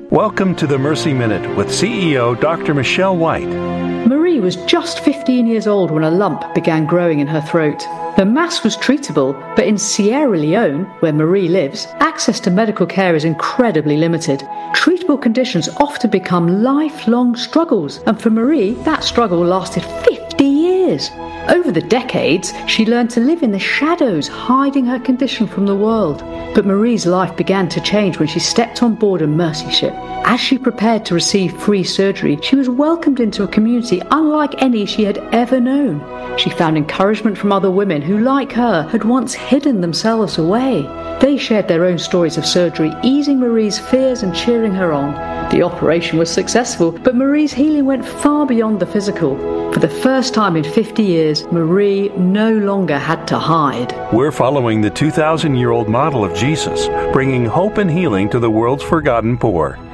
Welcome to the Mercy Minute with CEO Dr. Michelle White. Marie was just 15 years old when a lump began growing in her throat. The mass was treatable, but in Sierra Leone, where Marie lives, access to medical care is incredibly limited. Treatable conditions often become lifelong struggles, and for Marie, that struggle lasted 50 years. Over the decades, she learned to live in the shadows, hiding her condition from the world. But Marie's life began to change when she stepped on board a Mercy ship. As she prepared to receive free surgery, she was welcomed into a community unlike any she had ever known. She found encouragement from other women who, like her, had once hidden themselves away. They shared their own stories of surgery, easing Marie's fears and cheering her on. The operation was successful, but Marie's healing went far beyond the physical. For the first time in 50 years, Marie no longer had to hide. We're following the 2,000-year-old model of Jesus, bringing hope and healing to the world's forgotten poor.